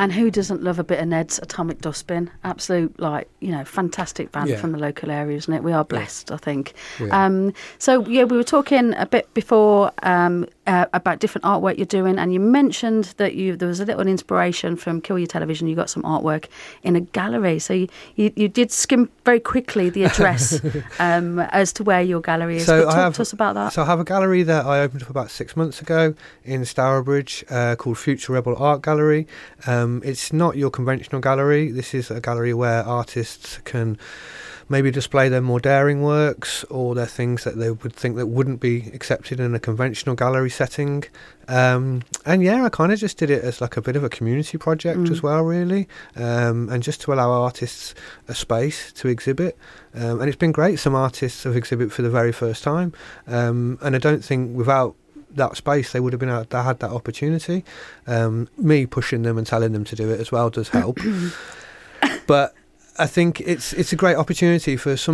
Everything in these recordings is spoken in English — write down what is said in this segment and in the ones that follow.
And who doesn't love a bit of Ned's Atomic Dustbin? Absolute, fantastic band from the local area, isn't it? We are blessed, I think. So, we were talking a bit before about different artwork you're doing, and you mentioned that there was a little inspiration from Kill Your Television. You got some artwork in a gallery. So you did skim very quickly the address as to where your gallery is. So talk to us about that. So I have a gallery that I opened up about 6 months ago in Stourbridge called Future Rebel Art Gallery. It's not your conventional gallery. This is a gallery where artists can maybe display their more daring works or their things that they would think that wouldn't be accepted in a conventional gallery setting. I kind of just did it as like a bit of a community project as well, really, and just to allow artists a space to exhibit. And it's been great. Some artists have exhibited for the very first time, and I don't think without that space they would have been able to had that opportunity. Me pushing them and telling them to do it as well does help. But I think it's a great opportunity for some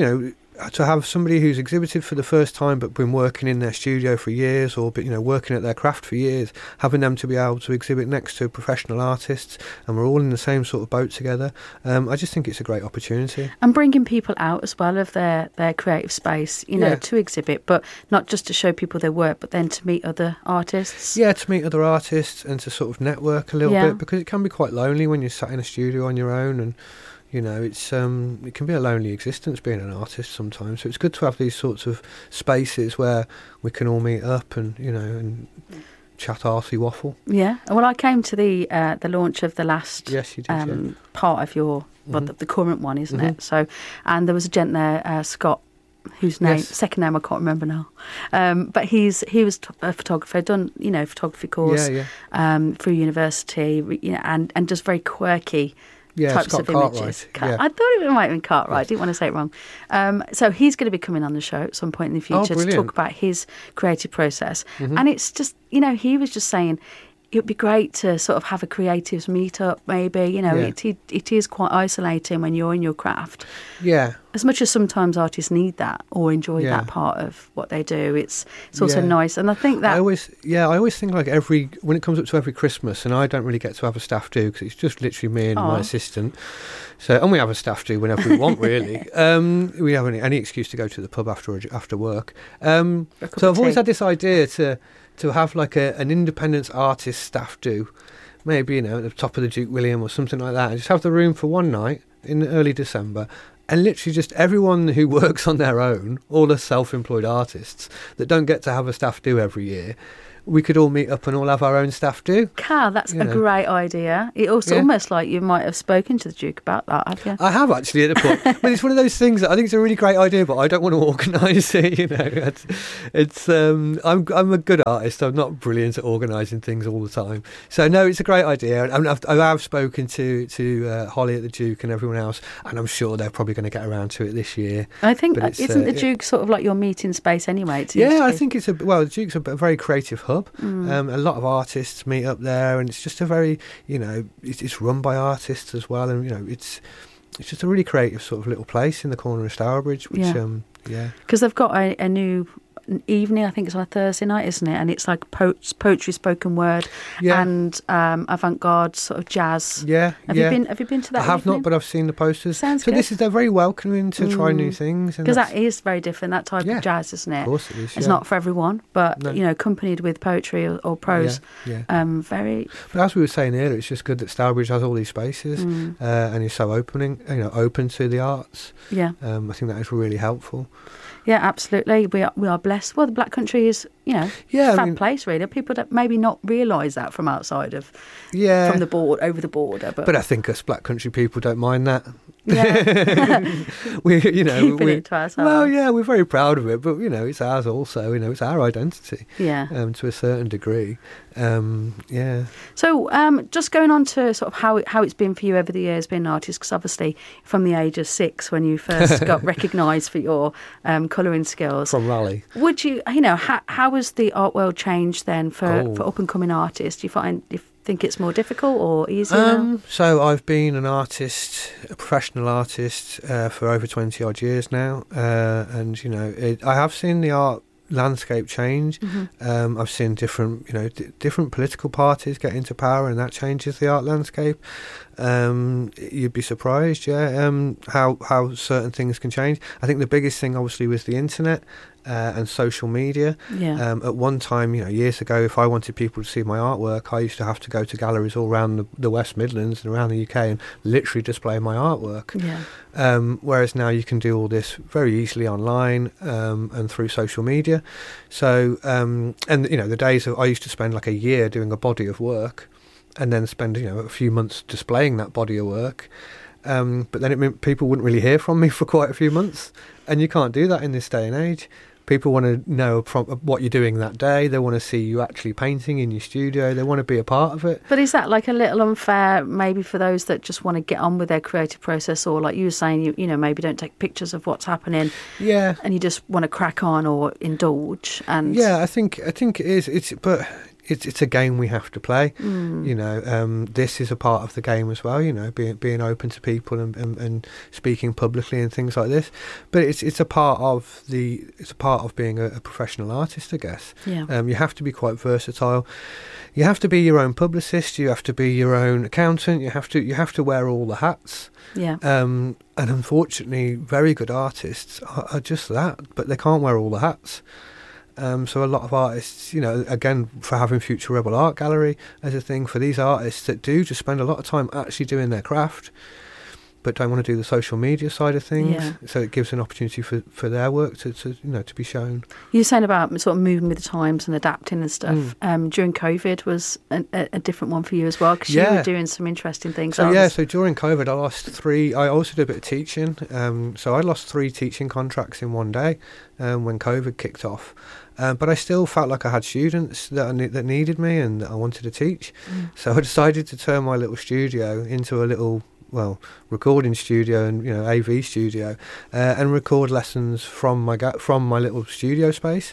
to have somebody who's exhibited for the first time but been working in their studio for years, or working at their craft for years, having them to be able to exhibit next to professional artists, and we're all in the same sort of boat together. I just think it's a great opportunity. And bringing people out as well of their creative space, to exhibit, but not just to show people their work, but then to meet other artists. Yeah, to meet other artists and to sort of network a little bit, because it can be quite lonely when you're sat in a studio on your own, and it's it can be a lonely existence being an artist sometimes. So it's good to have these sorts of spaces where we can all meet up and and chat arsey waffle. Yeah. Well, I came to the launch of the last you did, part of your the current one, isn't it? So, and there was a gent there, Scott, whose second name I can't remember now. But he was a photographer, done photography course through university, and does very quirky types Scott of images. Cartwright, I thought it might have been Cartwright. I didn't want to say it wrong. So he's going to be coming on the show at some point in the future to talk about his creative process. And it's just, he was just saying it would be great to sort of have a creatives meetup, maybe. It is quite isolating when you're in your craft. Yeah. As much as sometimes artists need that or enjoy that part of what they do, it's also nice. And I think that... I always think like when it comes up to every Christmas, and I don't really get to have a staff do because it's just literally me and my assistant. So, and we have a staff do whenever we want, really. We have any excuse to go to the pub after work. So I've always had this idea to have like an independent artist staff do, maybe at the top of the Duke William or something like that, and just have the room for one night in early December, and literally just everyone who works on their own, all the self-employed artists that don't get to have a staff do every year, we could all meet up and all have our own staff do. Carl, that's a great idea. It also almost like you might have spoken to the Duke about that, have you? I have actually at the point. But it's one of those things that I think it's a really great idea, but I don't want to organise it. I'm a good artist. I'm not brilliant at organising things all the time. So no, it's a great idea. I mean, I have spoken to Holly at the Duke and everyone else, and I'm sure they're probably going to get around to it this year. I think isn't the Duke sort of like your meeting space anyway? I think the Duke's a very creative hub. A lot of artists meet up there, and it's just a very, it's run by artists as well, and it's just a really creative sort of little place in the corner of Stourbridge, which because they've got a new evening, I think it's on a Thursday night, isn't it? And it's like poetry, spoken word, and avant-garde sort of jazz. Have you been to that? I have not, but I've seen the posters. Sounds good. They're very welcoming to try new things, because that is very different. That type of jazz, isn't it? Of course it is. It's not for everyone, but accompanied with poetry or prose. Very. But as we were saying earlier, it's just good that Stourbridge has all these spaces and is so open to the arts. I think that is really helpful. Yeah, absolutely. We are blessed. Well, the Black Country is, a fab place, really. People don't maybe not realise that from outside of, from the board, over the border. But I think us Black Country people don't mind that. Yeah. Keeping it to ourselves. Well, we're very proud of it, but, it's ours also. It's our identity. Yeah. To a certain degree. So, just going on to sort of how it's been for you over the years being an artist, because obviously from the age of 6 when you first got recognised for your colouring skills. From Raleigh. Would you, how has the art world changed then for up-and-coming artists? Do you think it's more difficult or easier? So I've been an artist, a professional artist, for over 20 odd years now, and I have seen the art landscape change. I've seen different, different political parties get into power, and that changes the art landscape. You'd be surprised, how certain things can change. I think the biggest thing, obviously, was the internet and social media. At one time, years ago, if I wanted people to see my artwork, I used to have to go to galleries all around the West Midlands and around the UK and literally display my artwork. Whereas now you can do all this very easily online and through social media. So, the days of I used to spend like a year doing a body of work and then spend, a few months displaying that body of work. But then it meant people wouldn't really hear from me for quite a few months. And you can't do that in this day and age. People want to know what you're doing that day. They want to see you actually painting in your studio. They want to be a part of it. But is that like a little unfair maybe for those that just want to get on with their creative process, or like you were saying, you maybe don't take pictures of what's happening, and you just want to crack on or indulge? And I think it is. It's a game we have to play. This is a part of the game as well. Being open to people and speaking publicly and things like this. But it's a part of being a professional artist, I guess. You have to be quite versatile. You have to be your own publicist. You have to be your own accountant. You have to wear all the hats. And unfortunately, very good artists are just that, but they can't wear all the hats. So a lot of artists, again, for having Future Rebel Art Gallery as a thing, for these artists that do just spend a lot of time actually doing their craft, but don't want to do the social media side of things. So it gives an opportunity for their work to be shown. You're saying about sort of moving with the times and adapting and stuff. During COVID was a different one for you as well, because you were doing some interesting things. So during COVID I lost 3. I also did a bit of teaching. So I lost 3 teaching contracts in one day when COVID kicked off. But I still felt like I had students that needed me and that I wanted to teach. So I decided to turn my little studio into a little, recording studio and AV studio, and record lessons from my little studio space.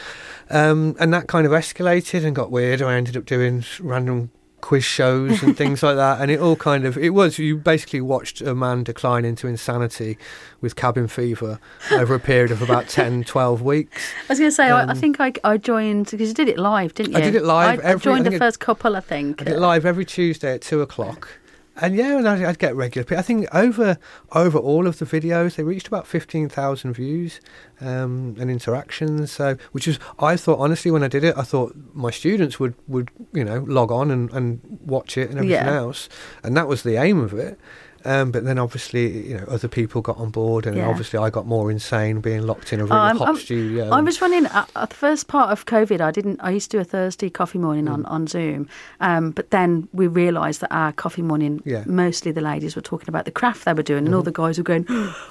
And that kind of escalated and got weird. I ended up doing random quiz shows and things like that, and you basically watched a man decline into insanity with cabin fever over a period of about 10-12 weeks. I was going to say, I think I joined, because you did it live, didn't you? I did it live. I joined the first couple, I think. I did it live every Tuesday at 2:00. And I'd get regular people. I think over all of the videos, they reached about 15,000 views and interactions. So, I thought, honestly, when I did it, I thought my students would log on and watch it and everything else. And that was the aim of it. But then obviously, other people got on board, and obviously I got more insane being locked in a really hot studio. I was running the first part of COVID. I used to do a Thursday coffee morning on Zoom, but then we realised that our coffee morning, mostly the ladies were talking about the craft they were doing, and all the guys were going,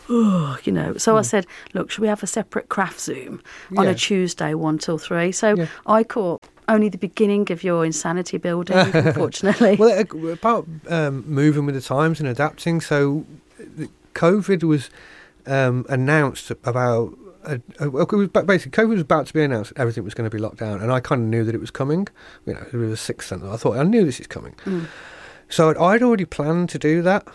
So I said, look, should we have a separate craft Zoom on a Tuesday 1 till 3? So I caught only the beginning of your insanity building, unfortunately. Well, about moving with the times and adapting. So COVID was announced about... basically, COVID was about to be announced. Everything was going to be locked down. And I kind of knew that it was coming. It was a sixth sense. I thought, I knew this is coming. So I'd already planned to do that.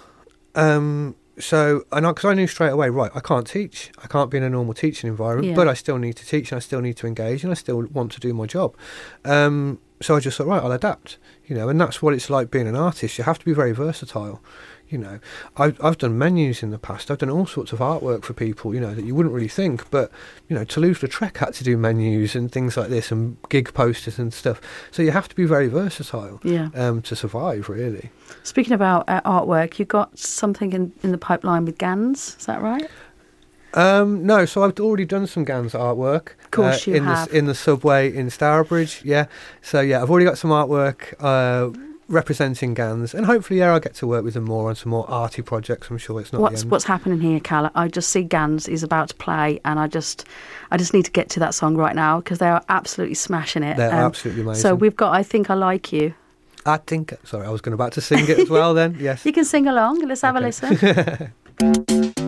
Because I knew straight away, right, I can't teach. I can't be in a normal teaching environment, but I still need to teach and I still need to engage and I still want to do my job. So I just thought, right, I'll adapt, and that's what it's like being an artist. You have to be very versatile. I've done menus in the past. I've done all sorts of artwork for people, that you wouldn't really think. But, Toulouse-Lautrec had to do menus and things like this and gig posters and stuff. So you have to be very versatile to survive, really. Speaking about artwork, you got something in the pipeline with Gans, is that right? No, so I've already done some Gans artwork. Of course you have. In the subway in Stourbridge, So, I've already got some artwork representing Gans, and hopefully I'll get to work with them more on some more arty projects. I'm sure it's not what's happening here, Cal. I just see Gans is about to play, and I just need to get to that song right now because they are absolutely smashing it. They're absolutely amazing. So we've got I Think I Like You. Sorry, I was about to sing it as well then. Yes, you can sing along. Let's have a listen.